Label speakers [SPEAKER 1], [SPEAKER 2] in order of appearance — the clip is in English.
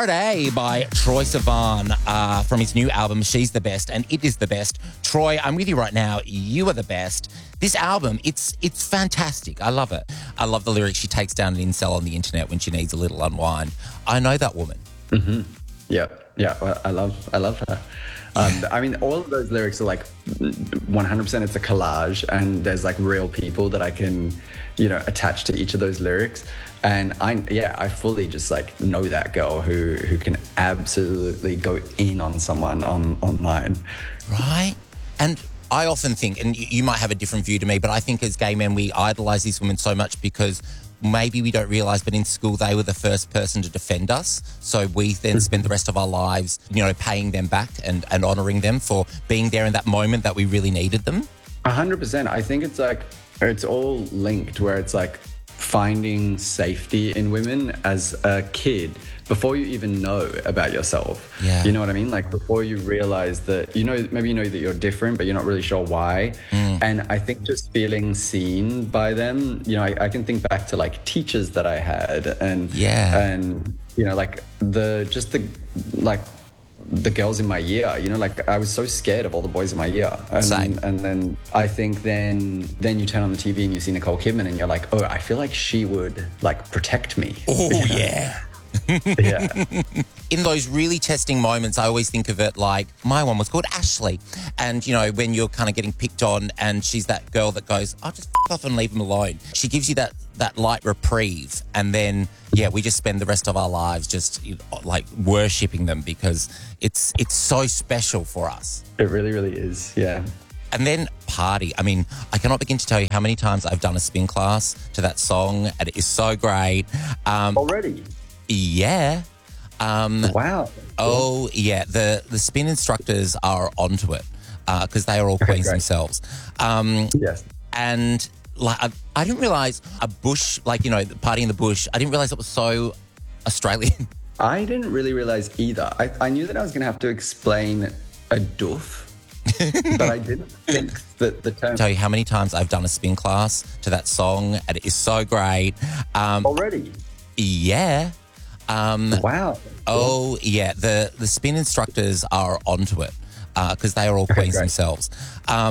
[SPEAKER 1] Faraday by Troye Sivan from his new album, She's the Best, and it is the best. Troye, I'm with you right now. You are the best. This album, it's fantastic. I love it. I love the lyrics. She takes down an incel on the internet when she needs a little unwind. I know that woman.
[SPEAKER 2] Mm-hmm. Yeah. Well, I love her. I mean, all of those lyrics are like 100%. It's a collage, and there's like real people that I can, attach to each of those lyrics. And I fully just like know that girl who can absolutely go in on someone online.
[SPEAKER 1] Right. And I often think, and you might have a different view to me, but I think as gay men, we idolize these women so much because maybe we don't realize, but in school they were the first person to defend us. So we then spend the rest of our lives, paying them back and honoring them for being there in that moment that we really needed them.
[SPEAKER 2] 100%. I think it's all linked, where it's like finding safety in women as a kid before you even know about yourself.
[SPEAKER 1] Yeah.
[SPEAKER 2] You know what I mean? Like before you realize that, maybe you know that you're different, but you're not really sure why. And I think just feeling seen by them, I can think back to like teachers that I had and like the girls in my year, I was so scared of all the boys in my year.
[SPEAKER 1] Same.
[SPEAKER 2] And then I think then you turn on the TV and you see Nicole Kidman and you're like, oh, I feel like she would like protect me.
[SPEAKER 1] Oh, yeah.
[SPEAKER 2] Yeah.
[SPEAKER 1] In those really testing moments, I always think of it like my one was called Ashley. And, when you're kind of getting picked on and she's that girl that goes, I'll just f*** off and leave him alone. She gives you that light reprieve. And then, we just spend the rest of our lives just like worshipping them because it's so special for us.
[SPEAKER 2] It really, really is. Yeah.
[SPEAKER 1] And then Party. I mean, I cannot begin to tell you how many times I've done a spin class to that song, and it is so great.
[SPEAKER 2] Already?
[SPEAKER 1] Yeah.
[SPEAKER 2] Wow.
[SPEAKER 1] Oh, yeah. The spin instructors are onto it because they are all queens themselves.
[SPEAKER 2] Yes.
[SPEAKER 1] And like I didn't realise a bush, Party in the Bush, I didn't realise it was so Australian.
[SPEAKER 2] I didn't really realise either. I knew that I was going to have to explain a doof, but I didn't think that the term...
[SPEAKER 1] Tell you how many times I've done a spin class to that song, and it is so great.
[SPEAKER 2] Already?
[SPEAKER 1] Yeah.
[SPEAKER 2] Wow.
[SPEAKER 1] Oh, yeah. The spin instructors are onto it because they are all queens themselves.